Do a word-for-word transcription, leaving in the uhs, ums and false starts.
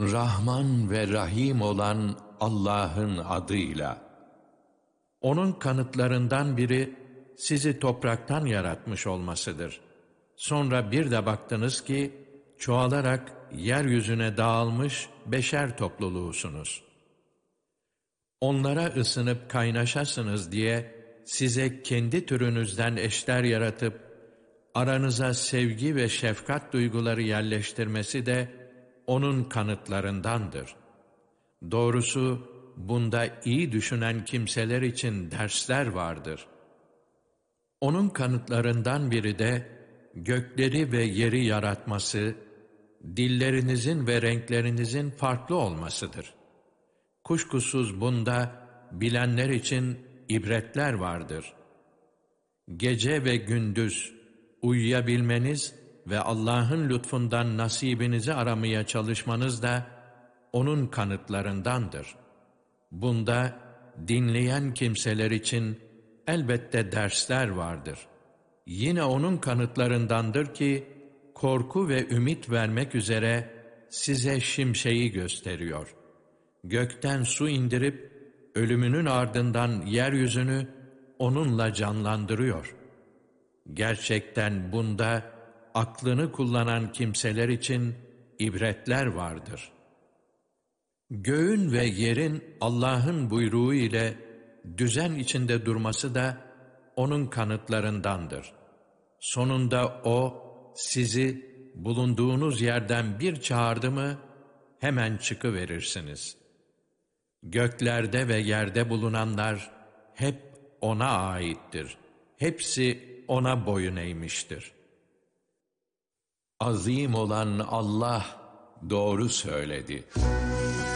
Rahman ve Rahim olan Allah'ın adıyla. Onun kanıtlarından biri sizi topraktan yaratmış olmasıdır. Sonra bir de baktınız ki çoğalarak yeryüzüne dağılmış beşer topluluğusunuz. Onlara ısınıp kaynaşasınız diye size kendi türünüzden eşler yaratıp aranıza sevgi ve şefkat duyguları yerleştirmesi de onun kanıtlarındandır. Doğrusu bunda iyi düşünen kimseler için dersler vardır. Onun kanıtlarından biri de gökleri ve yeri yaratması, dillerinizin ve renklerinizin farklı olmasıdır. Kuşkusuz bunda bilenler için ibretler vardır. Gece ve gündüz uyuyabilmeniz ve Allah'ın lütfundan nasibinizi aramaya çalışmanız da onun kanıtlarındandır. Bunda dinleyen kimseler için elbette dersler vardır. Yine onun kanıtlarındandır ki korku ve ümit vermek üzere size şimşeği gösteriyor. Gökten su indirip ölümünün ardından yeryüzünü onunla canlandırıyor. Gerçekten bunda aklını kullanan kimseler için ibretler vardır. Göğün ve yerin Allah'ın buyruğu ile düzen içinde durması da onun kanıtlarındandır. Sonunda O sizi bulunduğunuz yerden bir çağırdı mı hemen çıkıverirsiniz. Göklerde ve yerde bulunanlar hep O'na aittir. Hepsi O'na boyun eğmiştir. Azim olan Allah doğru söyledi.